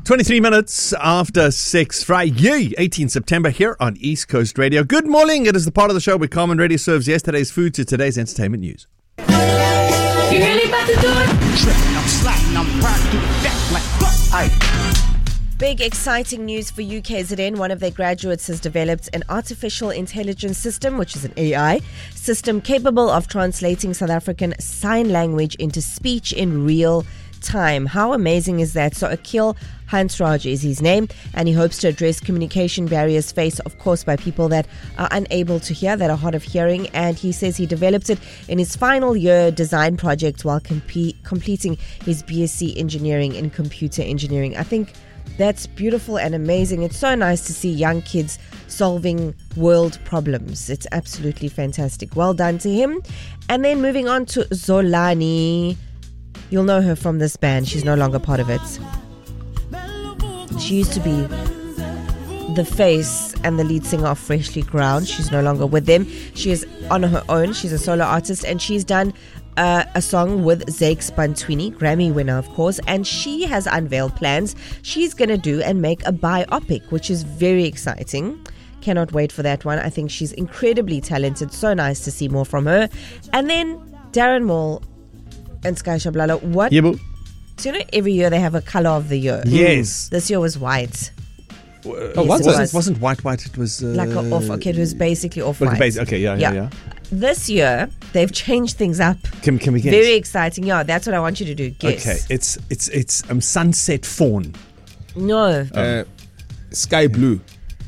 23 minutes after 6, Friday, 18 September, here on East Coast Radio. Good morning. It is the part of the show where Common Radio serves yesterday's food to today's entertainment news. You really about to do it? Tripping, I'm sliding, I'm riding through the deck like, Big exciting news for UKZN. One of their graduates has developed an artificial intelligence system, which is an AI system capable of translating South African sign language into speech in real time. How amazing is that? So Akil Hansraj is his name, and he hopes to address communication barriers faced, of course, by people that are unable to hear, that are hard of hearing. And he says he developed it in his final year design project while completing his BSc engineering in computer engineering. I think that's beautiful and amazing. It's so nice to see young kids solving world problems. It's absolutely fantastic. Well done to him. And then moving on to Zolani. You'll know her from this band. She's no longer part of it. She used to be the face and the lead singer of Freshly Ground. She's no longer with them. She is on her own. She's a solo artist, and she's done a song with Zakes Bantwini, Grammy winner, of course, and she has unveiled plans she's going to do and make a biopic, which is very exciting. Cannot wait for that one. I think she's incredibly talented. So nice to see more from her. And then Darren Moore and Sky Shabalala, what? Yeah, boo. So you know every year they have a colour of the year? Yes. This year was white. It wasn't white, it was... like a off, okay, it was basically off-white. Okay, yeah. This year, they've changed things up. Can we guess? Very exciting. Yeah, that's what I want you to do. Guess. Okay, it's sunset fawn. No. Sky blue.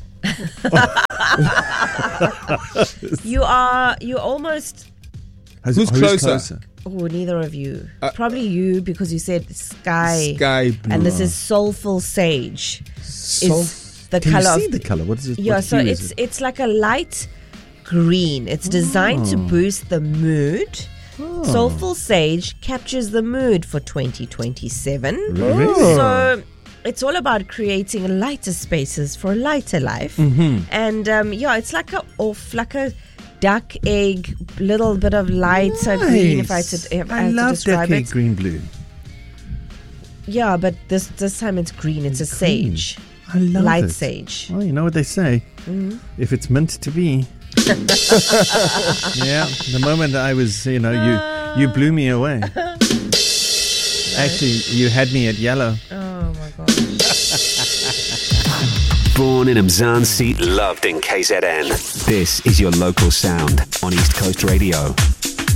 You're almost... Who's closer? Oh, neither of you. Probably you, because you said sky blue. And this is soulful sage. Is the Can color you see of the color? What is it? Yeah, what so hue is it's like a light green. It's designed to boost the mood. Soulful Sage captures the mood for 2027. Really? So it's all about creating lighter spaces for a lighter life. Mm-hmm. And it's like a duck egg, little bit of lighter green. If I had to love describe duck egg it. green blue. Yeah, but this time it's green. It's a green. Sage. I love light it. sage. Well, you know what they say. Mm-hmm. If it's meant to be. Yeah, the moment I was, you blew me away. Actually, you had me at yellow. Oh my gosh. Born in Mzansi, loved in KZN. This is your local sound on East Coast Radio.